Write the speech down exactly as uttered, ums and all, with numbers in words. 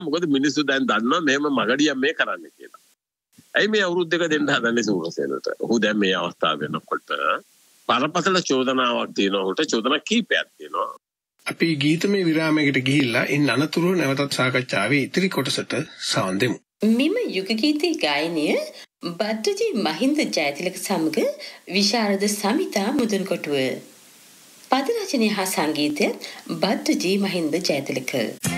මොකද මිනිස්සු දැන් දන්නවා මේම මගඩියක් මේ කරන්න කියලා. ඇයි මේ අවුරුදු දෙක දෙන්න හදන්නේ සුරසේනට? ඔහු දැන් මේ අවස්ථාව වෙනකොට පරපතල චෝදනාවක් තියෙනවා. ඔහුට චෝදනා කීපයක් තියෙනවා. අපි ගීතමය විරාමයකට ගිහිල්ලා ඉන් අනතුරුව නැවතත් සාකච්ඡාවේ ඉතිරි කොටසට සවන් දෙමු. මෙම යුග ගීතයේ ගායනය බද්දජී මහින්ද ජයතිලක සමග විශාරද සමිතා මුදුන්කොටුව. පද රචනය හා සංගීතය බද්දජී මහින්ද ජයතිලක.